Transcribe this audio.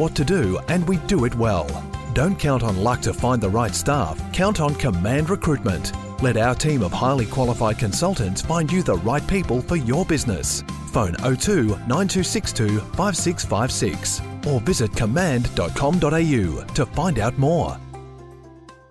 what to do and we do it well. Don't count on luck to find the right staff. Count on Command Recruitment. Let our team of highly qualified consultants find you the right people for your business. Phone 02 9262 5656 or visit command.com.au to find out more.